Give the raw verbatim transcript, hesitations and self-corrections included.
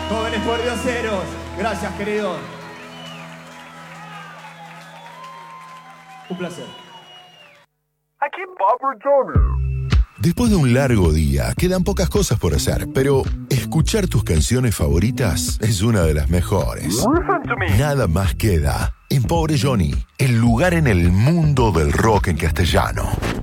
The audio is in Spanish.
Jóvenes pordioseros, gracias, querido. Un placer. Aquí Papa Johnny. Después de un largo día, quedan pocas cosas por hacer, pero escuchar tus canciones favoritas es una de las mejores. Listen to me. Nada más queda en Pobre Johnny, el lugar en el mundo del rock en castellano.